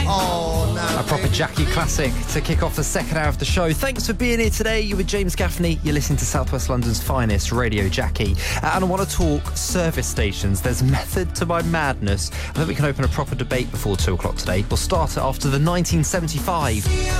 Oh, no. A proper Jackie classic to kick off the second hour of the show. Thanks for being here today. You're with James Gaffney. You're listening to South West London's finest, Radio Jackie. And I want to talk service stations. There's method to my madness. I think we can open a proper debate before 2 o'clock today. We'll start it after the 1975